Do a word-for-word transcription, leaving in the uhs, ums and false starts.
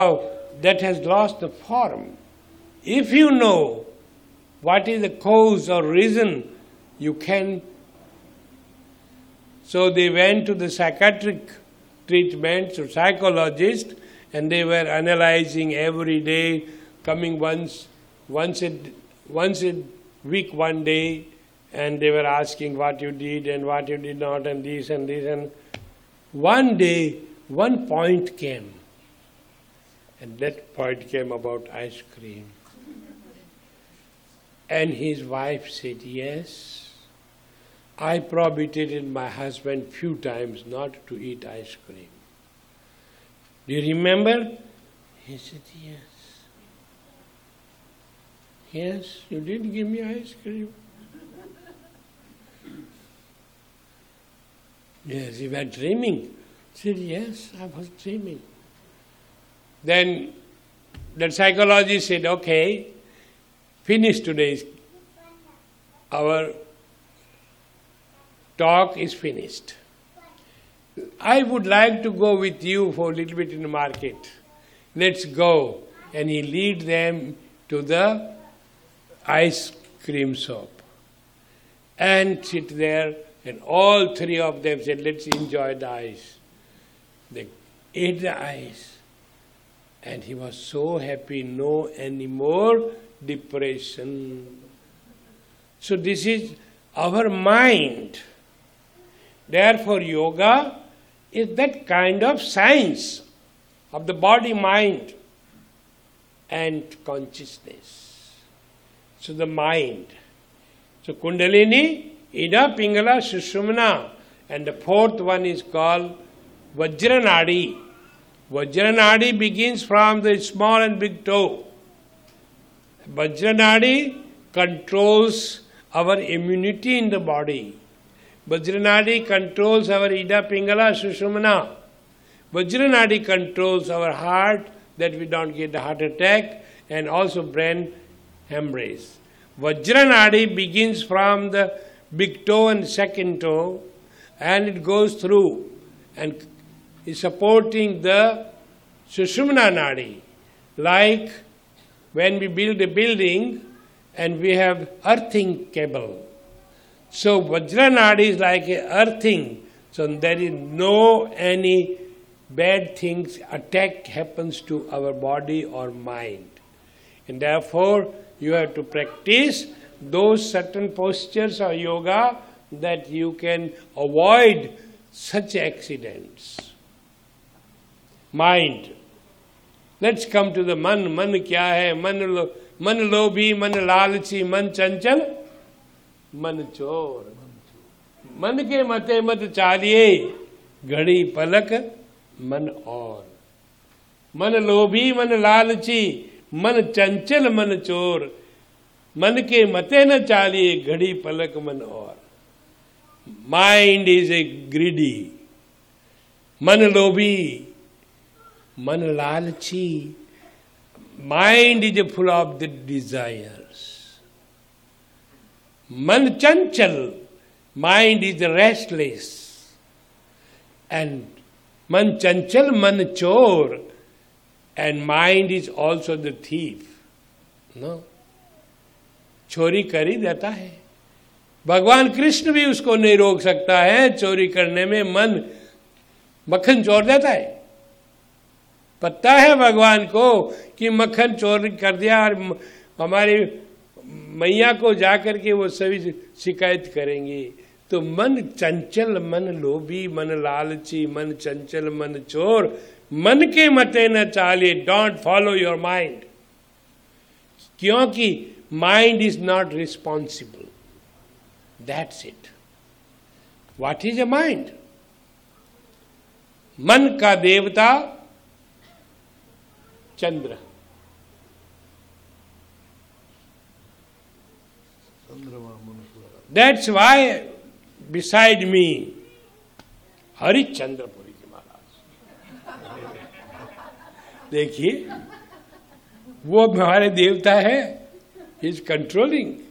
that has lost the form. If you know what is the cause or reason, you can. So they went to the psychiatric treatment, to psychologist, and they were analyzing every day, coming once, once a, once a week, one day, and they were asking what you did and what you did not, and this and this, and one day, one point came, and that point came about ice cream. And his wife said, yes, I prohibited my husband few times not to eat ice cream. Do you remember? He said, yes. Yes, you did give me ice cream. Yes, you were dreaming. He said, yes, I was dreaming. Then the psychologist said, okay, finish today's, our talk is finished. I would like to go with you for a little bit in the market. Let's go. And he lead them to the ice cream shop. And sit there, and all three of them said, let's enjoy the ice. They ate the ice. And he was so happy, no anymore depression. So this is our mind. Therefore yoga is that kind of science of the body, mind and consciousness. So the mind. So Kundalini, Ida, Pingala, Sushumna, and the fourth one is called Vajranadi. Vajranadi begins from the small and big toe. Vajranadi controls our immunity in the body. Vajranadi controls our Ida, Pingala, Sushumna. Vajranadi controls our heart, that we don't get a heart attack, and also brain hemorrhage. Vajranadi begins from the big toe and second toe, and it goes through and is supporting the Sushumna Nadi. Like when we build a building and we have earthing cable. So Vajranadi is like a earthing. So there is no any bad things, attack happens to our body or mind. And therefore you have to practice those certain postures of yoga that you can avoid such accidents. Mind. Let's come to the man. Man kya hai? Man, lo, man lobhi, man lalchi, man chanchal, man chor. Man ke mate mat chaliye, ghadi palak, man aur. Man lobhi, man lalchi, man chanchal, man chor. Man ke mate na chaliye, ghadi palak, man aur. Mind is a greedy. Man lobhi, man lalchi. Mind is full of the desires. Man chanchal. Mind is restless. And man chanchal, man chor. And mind is also the thief. No? चोरी कर ही देता है. भगवान कृष्ण भी उसको नहीं रोक सकता है. चोरी करने में मन मक्खन चोर देता है. पता है भगवान को कि मक्खन चोरी कर दिया और हमारी मैया को जाकर के वो सभी शिकायत करेंगे. तो मन चंचल, मन लोभी, मन लालची, मन चंचल, मन चोर. मन के मते न चाले. Don't follow your mind. क्योंकि mind is not responsible. That's it. What is a mind? मन का देवता चंद्र. That's why beside me हरिश्चंद्रपुरी के महाराज. देखिए वो हमारे देवता है. He is controlling.